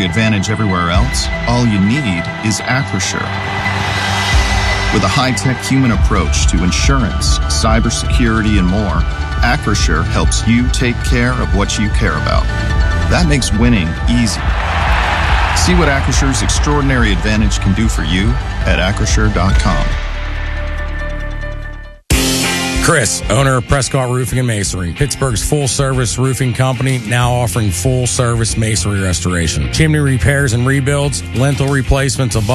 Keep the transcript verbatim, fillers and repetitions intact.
extraordinary advantage everywhere else, all you need is Acrisure. With a high-tech human approach to insurance, cybersecurity, and more, Acrisure helps you take care of what you care about. That makes winning easy. See what Acrisure's extraordinary advantage can do for you at acrisure dot com. Chris, owner of Prescott Roofing and Masonry, Pittsburgh's full-service roofing company, now offering full-service masonry restoration, chimney repairs and rebuilds, lintel replacements above